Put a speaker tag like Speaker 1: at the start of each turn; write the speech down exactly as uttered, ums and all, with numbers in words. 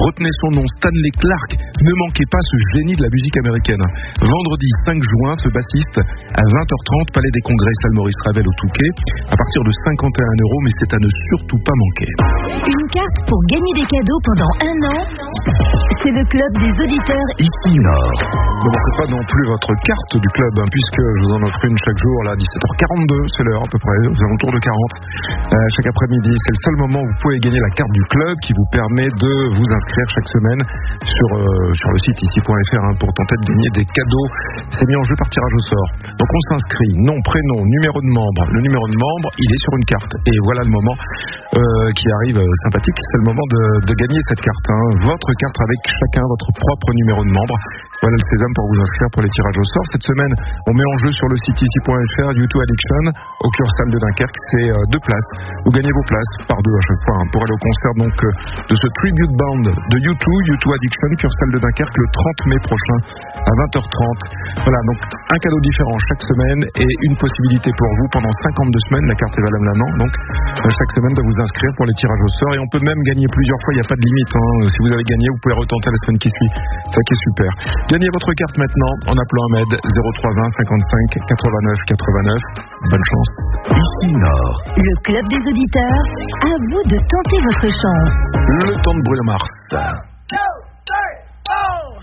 Speaker 1: Retenez son nom, Stanley Clarke. Ne manquez pas ce génie de la musique américaine. Vendredi cinq juin, ce bassiste à vingt heures trente, Palais des Congrès, salle Maurice Ravel au Touquet, à partir de cinquante et un euros, mais c'est à ne surtout pas manquer.
Speaker 2: Une carte pour gagner des cadeaux pendant un an, c'est le club des auditeurs
Speaker 1: Ici Nord. Ne manquez pas non plus votre carte du club, hein, puisque je vous en offre une chaque jour, là, à dix-sept heures quarante-deux, c'est l'heure à peu près, aux alentours de quarante. Euh, chaque après-midi, c'est le seul moment où vous pouvez gagner la carte du club qui vous permet de vous inscrire chaque semaine sur, euh, sur le site ici point f r hein, pour tenter de gagner des cadeaux. C'est mis en jeu par tirage au sort. Donc on s'inscrit, nom, prénom, numéro de membre. Le numéro de membre, il est sur une carte. Et voilà le moment euh, qui arrive euh, sympathique, c'est le moment de, de gagner cette carte. Hein. Votre carte avec chacun votre propre numéro de membre. Voilà le sésame pour vous inscrire pour les tirages au sort. Cette semaine, on met en jeu sur le site ici point f r U deux Addiction au Cursal de Dunkerque. C'est euh, deux places. Vous gagnez vos places par deux à chaque fois hein, pour aller au concert donc euh, de ce tribute band de U deux, U deux Addiction, Cursal de Dunkerque le trente mai prochain à vingt heures trente. Voilà, donc un cadeau différent chaque semaine et une possibilité pour vous pendant cinquante-deux semaines. La carte est valable un an, donc euh, chaque semaine de vous inscrire pour les tirages au sort et on peut même gagner plusieurs fois. Il n'y a pas de limite. Hein. Si vous avez gagné, vous pouvez retenter la semaine qui suit. Ça qui est super. Gagnez votre carte maintenant en appelant Ahmed zéro trois vingt cinquante-cinq quatre-vingt-neuf quatre-vingt-neuf. Bonne chance.
Speaker 2: Ici Nord. Le club des auditeurs, à vous de tenter votre chance.
Speaker 1: Le temps de Bruno Mars.